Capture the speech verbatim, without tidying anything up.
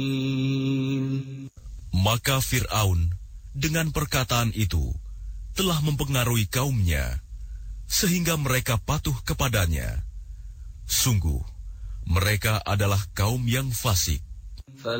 Maka Fir'aun dengan perkataan itu telah mempengaruhi kaumnya, sehingga mereka patuh kepadanya. Sungguh, mereka adalah kaum yang fasik.